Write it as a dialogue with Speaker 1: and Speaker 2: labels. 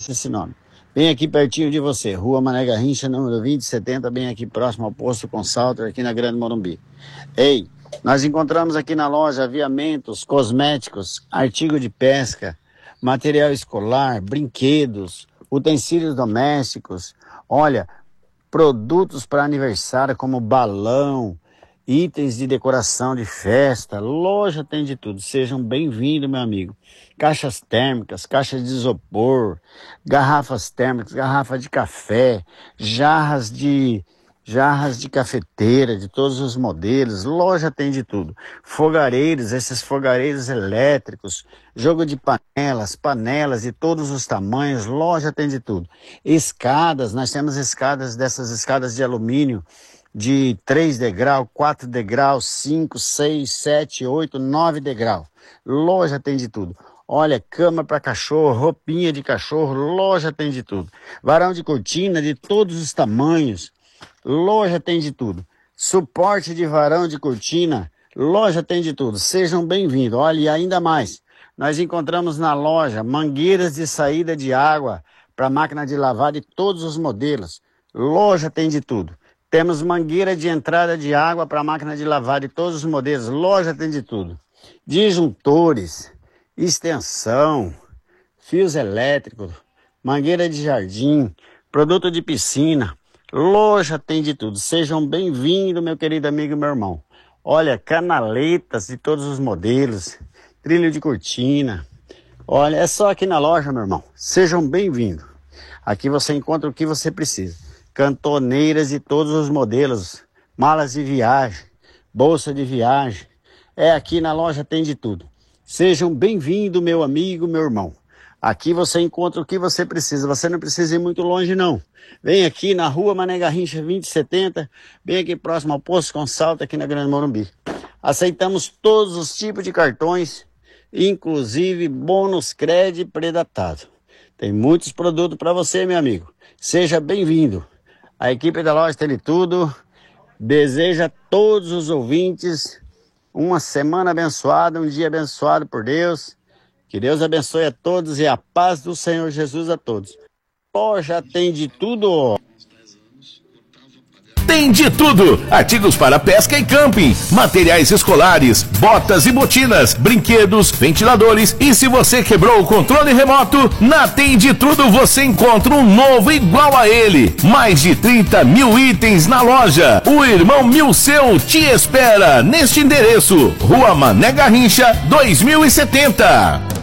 Speaker 1: esse nome. Bem aqui pertinho de você, Rua Mané Garrincha, número 2070, bem aqui próximo ao posto Consalter, aqui na Grande Morumbi. Ei, nós encontramos aqui na loja aviamentos, cosméticos, artigo de pesca, material escolar, brinquedos, utensílios domésticos, olha, produtos para aniversário como balão, itens de decoração de festa, loja tem de tudo. Sejam bem-vindos, meu amigo. Caixas térmicas, caixas de isopor, garrafas térmicas, garrafa de café, jarras de cafeteira de todos os modelos, loja tem de tudo. Fogareiros, esses fogareiros elétricos, jogo de panelas de todos os tamanhos, loja tem de tudo. Escadas, nós temos escadas, dessas escadas de alumínio, de 3 degraus, 4 degraus, 5, 6, 7, 8, 9 degraus. Loja tem de tudo. Olha, cama para cachorro, roupinha de cachorro, loja tem de tudo. Varão de cortina de todos os tamanhos, loja tem de tudo. Suporte de varão de cortina, loja tem de tudo. Sejam bem-vindos. Olha, e ainda mais, nós encontramos na loja mangueiras de saída de água para máquina de lavar de todos os modelos. Loja tem de tudo. Temos mangueira de entrada de água para máquina de lavar de todos os modelos. Loja tem de tudo. Disjuntores, extensão, fios elétricos, mangueira de jardim, produto de piscina. Loja tem de tudo. Sejam bem-vindos, meu querido amigo e meu irmão. Olha, canaletas de todos os modelos, trilho de cortina. Olha, é só aqui na loja, meu irmão. Sejam bem-vindos. Aqui você encontra o que você precisa. Cantoneiras de todos os modelos, malas de viagem, bolsa de viagem. Aqui na loja tem de tudo. Sejam bem-vindos, meu amigo, meu irmão. Aqui você encontra o que você precisa. Você não precisa ir muito longe, não. Vem aqui na Rua Mané Garrincha 2070, bem aqui próximo ao posto Consalter, aqui na Grande Morumbi. Aceitamos todos os tipos de cartões, inclusive bônus crédito predatado. Tem muitos produtos para você, meu amigo. Seja bem-vindo. A equipe da loja tem de tudo. Deseja a todos os ouvintes uma semana abençoada, um dia abençoado por Deus. Que Deus abençoe a todos e a paz do Senhor Jesus a todos. Loja tem de tudo.
Speaker 2: Tem de tudo, artigos para pesca e camping, materiais escolares, botas e botinas, brinquedos, ventiladores e se você quebrou o controle remoto, na Tem de Tudo você encontra um novo igual a ele. Mais de 30 mil itens na loja. O irmão Milceu te espera neste endereço, Rua Mané Garrincha 2070.